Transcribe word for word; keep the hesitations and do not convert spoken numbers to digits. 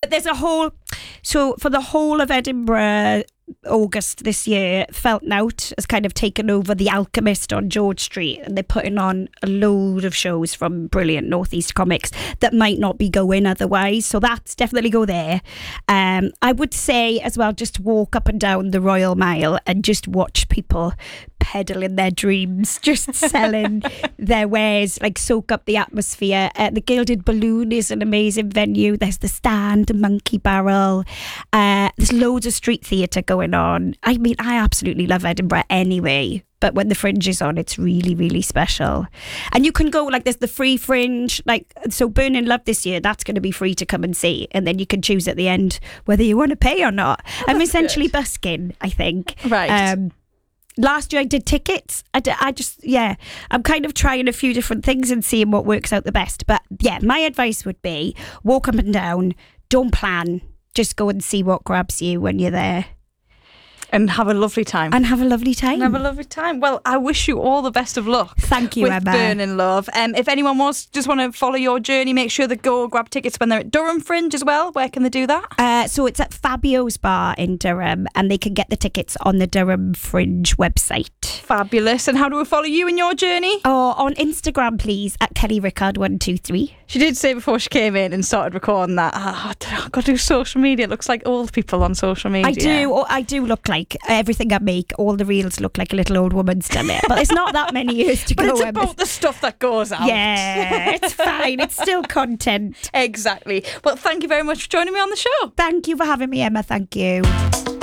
But there's a whole... So for the whole of Edinburgh, August this year, Felton Out has kind of taken over The Alchemist on George Street, and they're putting on a load of shows from brilliant Northeast comics that might not be going otherwise. So that's definitely go there. Um, I would say as well, just walk up and down the Royal Mile and just watch people peddling their dreams, just selling their wares, like soak up the atmosphere. Uh, the Gilded Balloon is an amazing venue. There's the Stand, Monkey Barrel. Uh, there's loads of street theatre going on. I mean, I absolutely love Edinburgh anyway, but when the Fringe is on, it's really, really special. And you can go, like, there's the free Fringe, like, so Burning Love this year, that's going to be free to come and see, and then you can choose at the end whether you want to pay or not. Oh, I'm essentially good. busking, I think. Right. Um, Last year I did tickets. I, d- I just, yeah, I'm kind of trying a few different things and seeing what works out the best. But yeah, my advice would be walk up and down, don't plan, just go and see what grabs you when you're there. And have a lovely time. And have a lovely time. And have a lovely time. Well, I wish you all the best of luck. Thank you, with Emma. Burning Love. Um, if anyone wants just want to follow your journey, make sure they go grab tickets when they're at Durham Fringe as well. Where can they do that? Uh, so it's at Fabio's Bar in Durham, and they can get the tickets on the Durham Fringe website. Fabulous. And how do we follow you in your journey? Oh, on Instagram, please, at Kelly Rickard one two three. She did say before she came in and started recording that, oh, I've got to do social media. It looks like old people on social media. I do. Oh, I do look like everything I make. All the reels look like a little old woman's done it. But it's not that many years to but go. But it's Emma. about the stuff that goes out. Yeah, it's fine. It's still content. Exactly. Well, thank you very much for joining me on the show. Thank you for having me, Emma. Thank you.